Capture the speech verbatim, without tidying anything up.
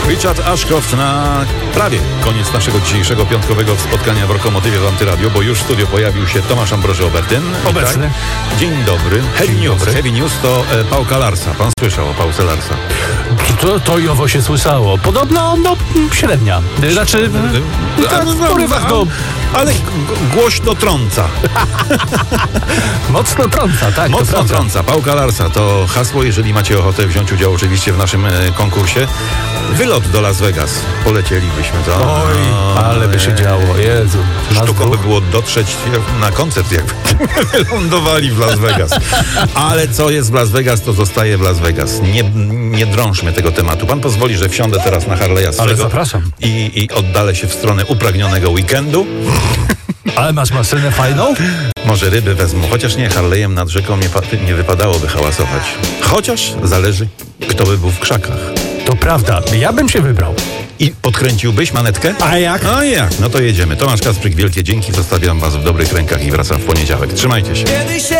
Richard Ashcroft na prawie koniec naszego dzisiejszego piątkowego spotkania w Lokomotywie w Antyradio, bo już w studio pojawił się Tomasz Ambroży-Obertyn. Obecny. Dzień dobry. Heavy Dzień News. dobry. Heavy News to e, Pałka Larsa. Pan słyszał o Pałce Larsa? To, to i owo się słyszało. Podobno, no, średnia. Znaczy, w porywach do... Ale g- głośno trąca. Mocno trąca, tak. to Mocno prawda. trąca. Pałka Larsa to hasło, jeżeli macie ochotę wziąć udział oczywiście w naszym e, konkursie. Wylot do Las Vegas. Polecielibyśmy to. Oj, ale by się działo. Jezu. Nas Sztuką by dwóch. było dotrzeć na koncert, jakby wylądowali w Las Vegas. Ale co jest w Las Vegas, to zostaje w Las Vegas. Nie, nie drążmy tego tematu. Pan pozwoli, że wsiądę teraz na Harley'a swego Ale zapraszam. i, i oddalę się w stronę upragnionego weekendu. Ale masz maszynę fajną? Może ryby wezmą, chociaż nie, Harley'em nad rzeką nie, pa- nie wypadałoby hałasować. Chociaż zależy, kto by był w krzakach. To prawda. Ja bym się wybrał. I podkręciłbyś manetkę? A jak? A jak? No to jedziemy. Tomasz Kasprzyk, wielkie dzięki. Zostawiam was w dobrych rękach i wracam w poniedziałek. Trzymajcie się.